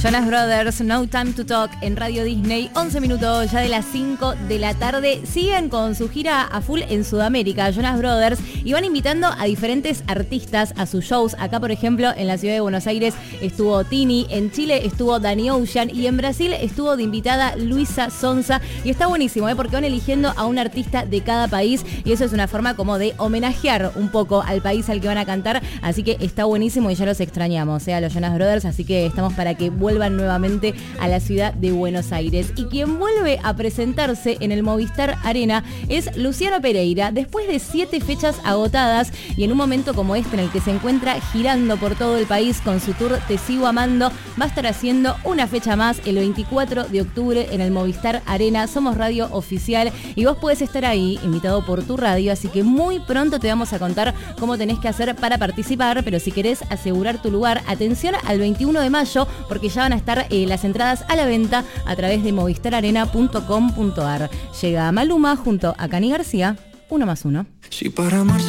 Jonas Brothers, No Time to Talk en Radio Disney, 11 minutos ya de las 5 de la tarde. Siguen con su gira a full en Sudamérica, Jonas Brothers, y van invitando a diferentes artistas a sus shows. Acá, por ejemplo, en la ciudad de Buenos Aires estuvo Tini, en Chile estuvo Danny Ocean y en Brasil estuvo de invitada Luisa Sonza. Y está buenísimo, porque van eligiendo a un artista de cada país y eso es una forma como de homenajear un poco al país al que van a cantar. Así que está buenísimo y ya los extrañamos, a los Jonas Brothers, así que estamos para que vuelvan nuevamente a la ciudad de Buenos Aires. Y quien vuelve a presentarse en el Movistar Arena es Luciano Pereira, después de 7 fechas agotadas y en un momento como este en el que se encuentra girando por todo el país con su tour Te Sigo Amando, va a estar haciendo una fecha más el 24 de octubre en el Movistar Arena. Somos radio oficial y vos podés estar ahí, invitado por tu radio, así que muy pronto te vamos a contar cómo tenés que hacer para participar, pero si querés asegurar tu lugar, atención al 21 de mayo, porque ya van a estar las entradas a la venta a través de movistararena.com.ar. Llega Maluma junto a Cani García, 1+1. Si para amarse